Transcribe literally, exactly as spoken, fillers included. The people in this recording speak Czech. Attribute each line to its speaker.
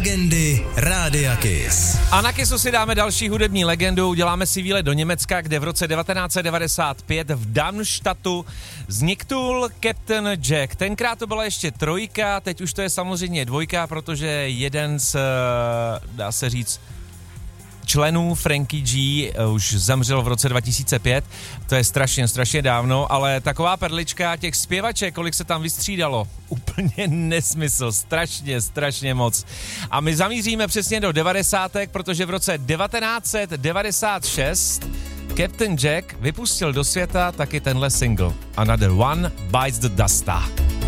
Speaker 1: Legendy Rádia Kiss.
Speaker 2: A na Kissu si dáme další hudební legendu, uděláme si výlet do Německa, kde v roce devatenáct set devadesát pět v Darmstadtu vzniknul Captain Jack. Tenkrát to byla ještě trojka, teď už to je samozřejmě dvojka, protože jeden z, dá se říct, členů Frankie G už zemřel v roce dva tisíce pět, to je strašně, strašně dávno, ale taková perlička těch zpěvaček, kolik se tam vystřídalo, úplně nesmysl, strašně, strašně moc. A my zamíříme přesně do devadesátek, protože v roce devatenáct set devadesát šest Captain Jack vypustil do světa taky tenhle single Another One Bites the Dusta.